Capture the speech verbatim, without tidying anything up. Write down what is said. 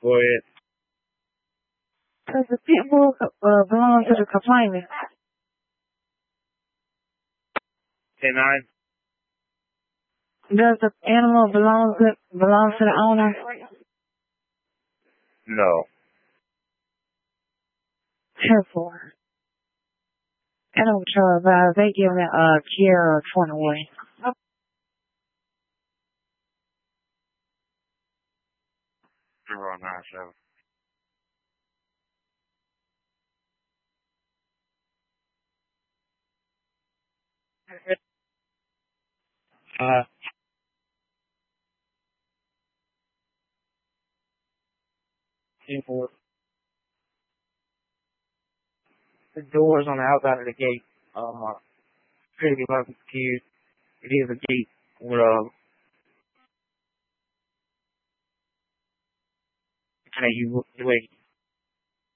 Go ahead. Does the pit bull uh, belong to the complainant? ten nine. Does the animal belong to belong to the owner? No. ten four. Animal control advised they giving uh Kiera twenty-one. Zero nine seven. Uh, ten four. The door's on the outside of the gate. Um, uh, pretty much confused. It is a gate with uh, kind of you wait.